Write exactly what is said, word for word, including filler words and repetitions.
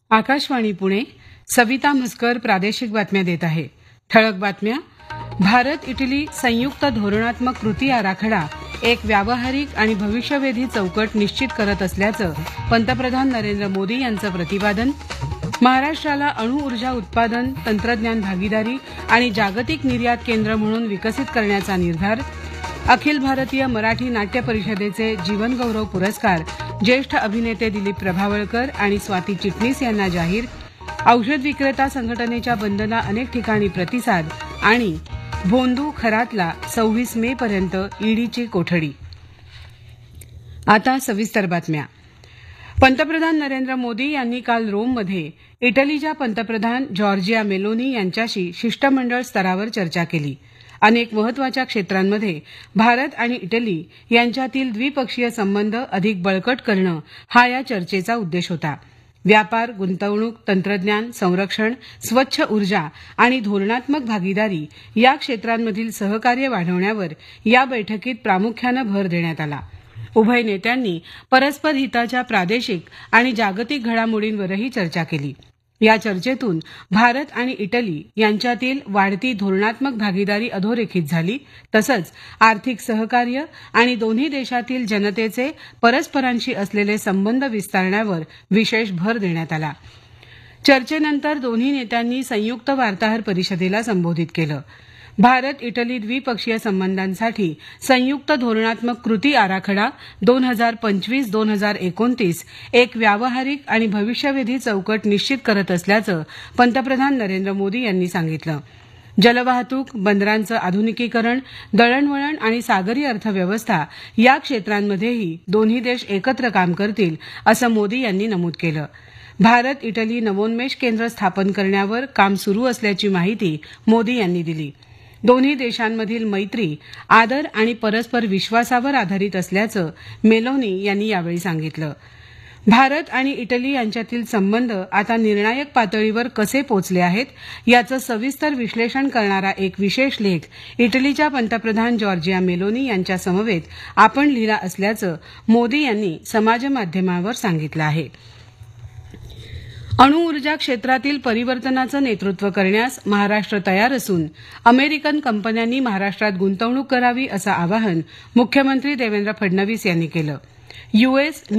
आकाशवाणी पुणे. सविता म्हसकर प्रादेशिक बातम्या देत आहे. ठळक बातम्या. भारत इटली संयुक्त धोरणात्मक कृती आराखडा एक व्यावहारिक आणि भविष्यवेधी चौकट निश्चित करत असल्याचं पंतप्रधान नरेंद्र मोदी यांचं प्रतिपादन. महाराष्ट्राला अणुऊर्जा उत्पादन, तंत्रज्ञान भागीदारी आणि जागतिक निर्यात केंद्र म्हणून विकसित करण्याचा निर्धार. अखिल भारतीय मराठी नाट्य परिषदेचे जीवनगौरव पुरस्कार ज्येष्ठ अभिनेते दिलीप प्रभावळकर आणि स्वाती चिटणीस यांना जाहीर. औषध विक्रेता संघटनेच्या बंदला अनेक ठिकाणी प्रतिसाद. आणि भोंदू खरातला सव्वीस मे पर्यंत ईडीची कोठडी. आता सविस्तर बातम्या. पंतप्रधान नरेंद्र मोदी यांनी काल रोममध्ये इटलीच्या पंतप्रधान जॉर्जिया मेलोनी यांच्याशी शिष्टमंडळ स्तरावर चर्चा केली. अनेक महत्वाच्या क्षेत्रांमध्ये भारत आणि इटली यांच्यातील द्विपक्षीय संबंध अधिक बळकट करणं हा या चर्चेचा उद्देश होता. व्यापार, गुंतवणूक, तंत्रज्ञान, संरक्षण, स्वच्छ ऊर्जा आणि धोरणात्मक भागीदारी या क्षेत्रांमधील सहकार्य वाढवण्यावर या बैठकीत प्रामुख्यानं भर देण्यात आला. उभय नेत्यांनी परस्पर हिताच्या प्रादेशिक आणि जागतिक घडामोडींवरही चर्चा केली. या चर्चेतून भारत आणि इटली यांच्यातील वाढती धोरणात्मक भागीदारी अधोरेखित झाली. तसंच आर्थिक सहकार्य आणि दोन्ही देशातील जनतेचे परस्परांशी असलेले संबंध विस्तारण्यावर विशेष भर देण्यात आला. चर्चेनंतर दोन्ही नेत्यांनी संयुक्त वार्ताहर परिषदेला संबोधित केलं. भारत इटली द्विपक्षीय संबंधांसाठी संयुक्त धोरणात्मक कृती आराखडा दोन हजार पंचवीस दोन हजार एकोणतीस एक व्यावहारिक आणि भविष्यवेधी चौकट निश्चित करत असल्याचं पंतप्रधान नरेंद्र मोदी यांनी सांगितलं. जलवाहतूक, बंदरांचं आधुनिकीकरण, दळणवळण आणि सागरी अर्थव्यवस्था या क्षेत्रांमध्येही दोन्ही देश एकत्र काम करतील असं मोदी यांनी नमूद केलं. भारत इटली नवोन्मेष केंद्र स्थापन करण्यावर काम सुरू असल्याची माहिती मोदी यांनी दिली. दोन्ही देशांमधील मैत्री, आदर आणि परस्पर विश्वासावर आधारित असल्याचं मेलोनी यांनी यावेळी सांगितलं. भारत आणि इटली यांच्यातील संबंध आता निर्णायक पातळीवर कसे पोचले आहेत याचं सविस्तर विश्लेषण करणारा एक विशेष लेख इटलीच्या पंतप्रधान जॉर्जिया मेलोनी यांच्या समवेत आपण लिहिला असल्याचं मोदी यांनी समाजमाध्यमावर सांगितलं आहे. अणुऊर्जा क्षेत्रातील परिवर्तनाचं नेतृत्व करण्यास महाराष्ट्र तयार असून अमेरिकन कंपन्यांनी महाराष्ट्रात गुंतवणूक करावी असं आवाहन मुख्यमंत्री देवेंद्र फडणवीस यांनी केलं. यूएस